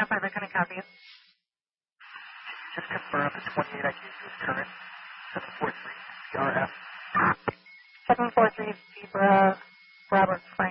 5, I couldn't copy you. Just confirm the 28 I gave you is current. 743 CRF. 743 Zebra, Robert Frank.